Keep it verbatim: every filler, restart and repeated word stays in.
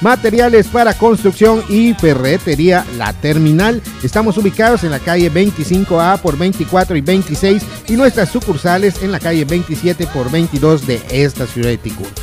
materiales para construcción y ferretería La Terminal. Estamos ubicados en la calle veinticinco A por veinticuatro y veintiséis y nuestras sucursales en la calle veintisiete por veintidós de esta ciudad de Ticún.